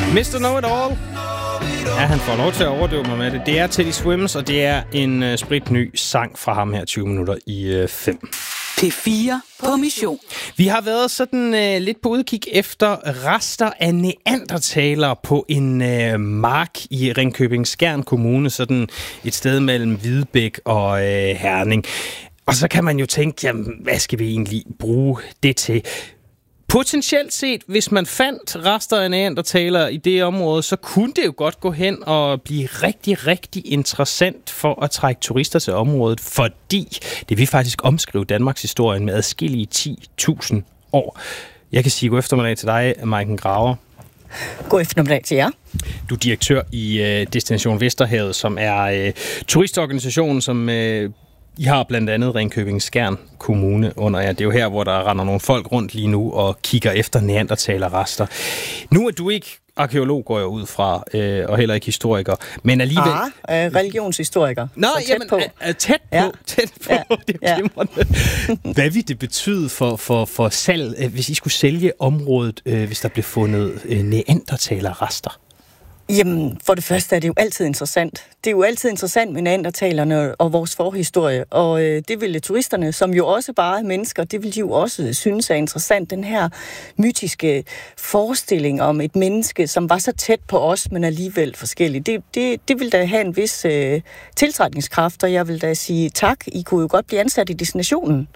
Mr. Know It All. Ja, han får lov til at overdøve mig med det. Det er Teddy Swims, og det er en spritny sang fra ham her 20 minutter i 5. P4 på mission. Vi har været sådan lidt på udkig efter rester af neandertalere på en mark i Ringkøbing-Skjern Kommune, sådan et sted mellem Hvidebæk og Herning. Og så kan man jo tænke, jamen, hvad skal vi egentlig bruge det til? Potentielt set, hvis man fandt rester af neandertalere i det område, så kunne det jo godt gå hen og blive rigtig, rigtig interessant for at trække turister til området, fordi det vil faktisk omskrive Danmarks historie med adskillige 10.000 år. Jeg kan sige god eftermiddag til dig, Maiken Graver. God eftermiddag til jer. Du er direktør i Destination Vesterhavet, som er turistorganisationen, som I har blandt andet Ringkøbing-Skjern Kommune under jer. Det er jo her, hvor der render nogle folk rundt lige nu og kigger efter neandertalerrester. Nu er du ikke arkeolog, går jeg ud fra, og heller ikke historiker, men alligevel... religionshistoriker. Nå, tæt på. Tæt på. Ja. Tæt på. Ja. Det er glimrende. Hvad vil det betyde for salg, hvis I skulle sælge området, hvis der blev fundet neandertalerrester? Jamen, for det første er det jo altid interessant. Det er jo altid interessant med neandertalerne og vores forhistorie, og det ville turisterne, som jo også bare er mennesker, det vil de jo også synes er interessant. Den her mytiske forestilling om et menneske, som var så tæt på os, men alligevel forskelligt. Det vil da have en vis tiltrækningskraft, og jeg vil da sige tak. I kunne jo godt blive ansat i destinationen.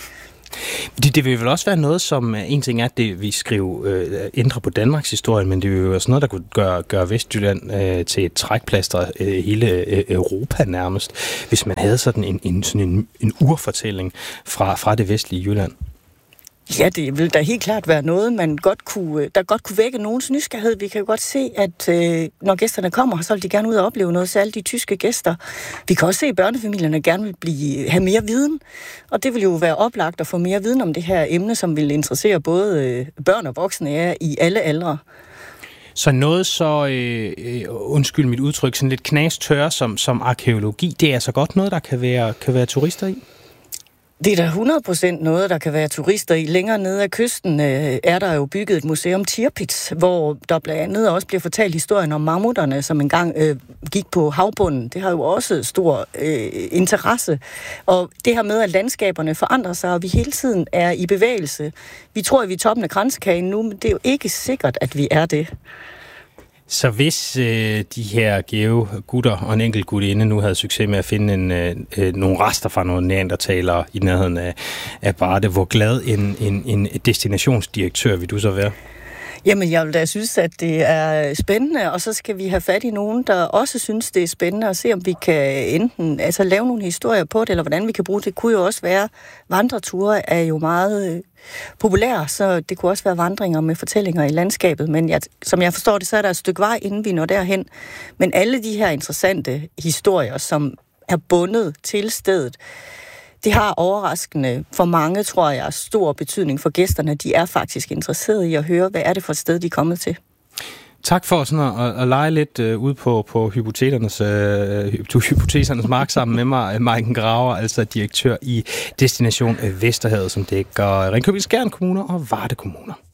Det vil vel også være noget, som en ting er, at det vi skriver ændrer på Danmarks historie, men det er jo også noget, der kunne gøre Vestjylland til et trækplaster hele Europa nærmest, hvis man havde sådan en urfortælling fra det vestlige Jylland. Ja, det vil da helt klart være noget, der godt kunne vække nogens nysgerrighed. Vi kan jo godt se, at når gæsterne kommer, så vil de gerne ud og opleve noget, særligt de tyske gæster. Vi kan også se, at børnefamilierne gerne vil have mere viden, og det vil jo være oplagt at få mere viden om det her emne, som vil interessere både børn og voksne i alle aldre. Så noget så, undskyld mit udtryk, sådan lidt knastørre som arkæologi, det er altså godt noget, der kan være turister i? Det er da 100% noget, der kan være turister i. Længere nede af kysten er der jo bygget et museum Tirpitz, hvor der blandt andet også bliver fortalt historien om mammuterne, som engang gik på havbunden. Det har jo også stor interesse. Og det her med, at landskaberne forandrer sig, og vi hele tiden er i bevægelse. Vi tror, at vi er toppen af kranskagen nu, men det er jo ikke sikkert, at vi er det. Så hvis de her geogutter og en enkelt gutinde nu havde succes med at finde nogle rester fra nogle neandertalere i nærheden af Varde, hvor glad en destinationsdirektør vil du så være? Jamen, jeg vil da synes, at det er spændende, og så skal vi have fat i nogen, der også synes, det er spændende at se, om vi kan enten lave nogle historier på det, eller hvordan vi kan bruge det. Det kunne jo også være, vandreture er jo meget populære, så det kunne også være vandringer med fortællinger i landskabet, men som jeg forstår det, så er der et stykke vej, inden vi når derhen. Men alle de her interessante historier, som er bundet til stedet, det har overraskende for mange, tror jeg, stor betydning for gæsterne. De er faktisk interesserede i at høre, hvad er det for et sted, de er kommet til. Tak for sådan at lege lidt ude på hypotesernes mark sammen med mig, Maiken Graver, altså direktør i Destination Vesterhavet, som dækker Ringkøbing-Skjern Kommune og Varde Kommuner.